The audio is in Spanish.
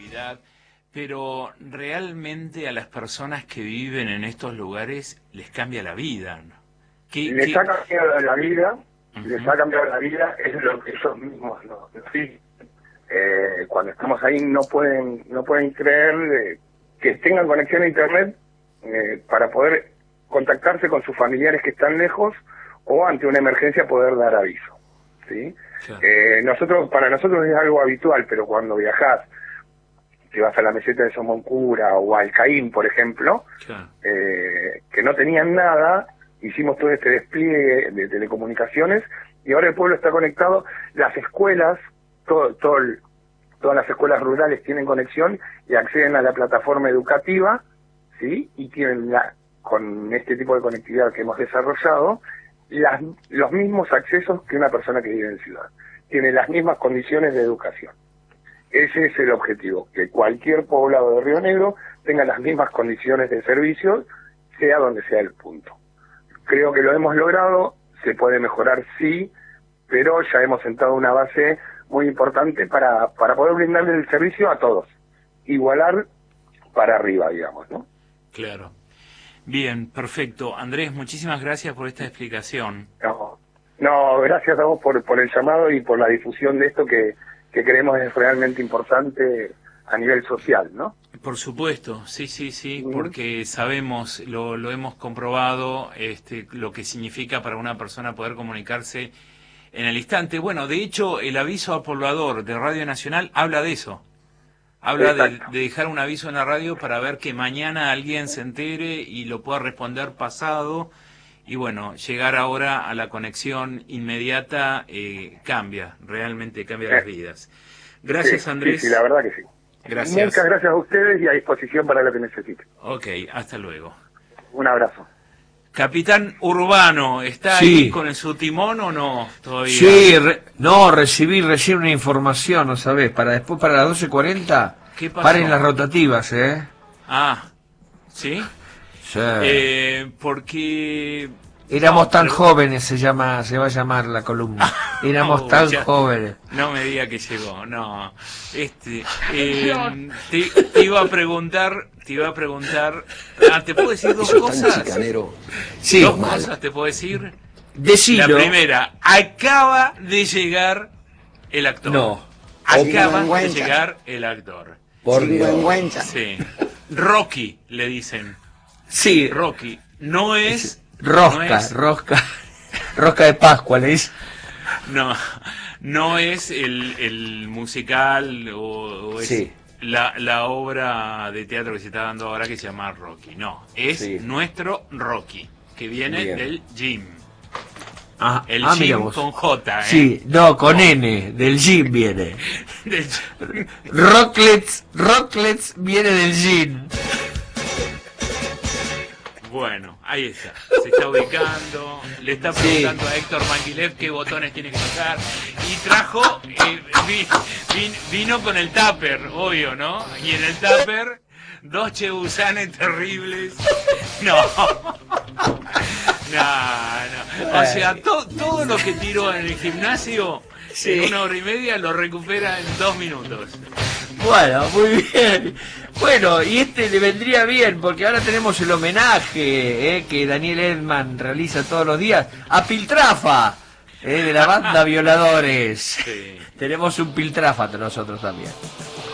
seguridad, pero realmente a las personas que viven en estos lugares les cambia la vida, ¿no? Les ha cambiado la vida, les ha cambiado la vida, es lo que ellos mismos nos dicen. Cuando estamos ahí no pueden creer que tengan conexión a internet para poder contactarse con sus familiares que están lejos o ante una emergencia poder dar aviso, ¿sí? Claro. Para nosotros es algo habitual, pero cuando viajás, que vas a la meseta de Somoncura o al Caín, por ejemplo, claro, que no tenían nada, hicimos todo este despliegue de telecomunicaciones y ahora el pueblo está conectado. Las escuelas, todas las escuelas rurales tienen conexión y acceden a la plataforma educativa, ¿sí? Y tienen con este tipo de conectividad que hemos desarrollado, los mismos accesos que una persona que vive en ciudad. Tiene las mismas condiciones de educación. Ese es el objetivo, que cualquier poblado de Río Negro tenga las mismas condiciones de servicio, sea donde sea el punto. Creo que lo hemos logrado, se puede mejorar, sí, pero ya hemos sentado una base muy importante para poder brindarle el servicio a todos. Igualar para arriba, digamos, ¿no? Claro. Bien, perfecto. Andrés, muchísimas gracias por esta explicación. No, gracias a vos por el llamado y por la difusión de esto que creemos es realmente importante a nivel social, ¿no? Por supuesto, sí, porque sabemos, lo hemos comprobado, lo que significa para una persona poder comunicarse en el instante. Bueno, de hecho, el aviso al poblador de Radio Nacional habla de eso. Habla de dejar un aviso en la radio para ver que mañana alguien se entere y lo pueda responder pasado. Y bueno, llegar ahora a la conexión inmediata realmente cambia las vidas. Gracias, Andrés. Sí, la verdad que sí. Gracias. Muchas gracias a ustedes y a disposición para lo que necesiten. Ok, hasta luego. Un abrazo. Capitán Urbano, ¿está ahí con su timón o no todavía? Sí, recibí recién una información, ¿no sabés? Para las 12:40, ¿qué pasó? Paren las rotativas, ¿eh? Ah, ¿sí? Sí. Porque... Éramos tan jóvenes, se va a llamar la columna. Éramos tan jóvenes. No me diga que llegó, no. Te iba a preguntar, ¿te puedo decir dos cosas? Sí. Dos cosas te puedo decir. Decilo. La primera, acaba de llegar el actor. No. Acaba de llegar el actor. Por Dios. Sí. Rocky, le dicen. Sí. Rocky. No es... Rosca de Pascua, le dice. No es el musical o es la obra de teatro que se está dando ahora que se llama Rocky. No, es nuestro Rocky, que viene del gym. El gym con J, ¿eh? Sí, no, con N, del gym viene. Rocklets viene del gym. Bueno, ahí está, se está ubicando, le está preguntando a Héctor Manguilev qué botones tiene que tocar y trajo, vino con el tupper, obvio, ¿no? Y en el tupper, 2 chebusanes terribles. No. O sea, todo lo que tiró en el gimnasio, en 1 hora y media, lo recupera en 2 minutos. Bueno, muy bien. Bueno, y le vendría bien, porque ahora tenemos el homenaje que Daniel Edman realiza todos los días a Piltrafa, de la banda Violadores. Tenemos un Piltrafa nosotros también.